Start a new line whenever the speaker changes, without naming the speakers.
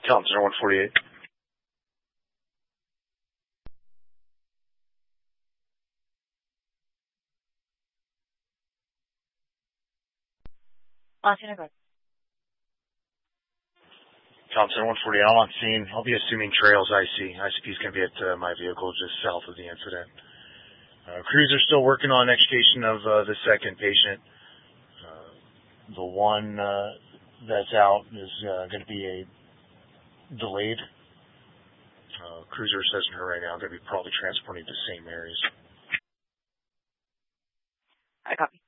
Tom Center 148.
Austin, go.
Tom Center 148. I'm on scene. I'll be assuming trails IC. ICP is going to be at my vehicle just south of the incident. Crews are still working on extrication of the second patient. The one that's out is going to be delayed. Crews are assessing her right now. Going to be probably transporting to St. Mary's.
I copy.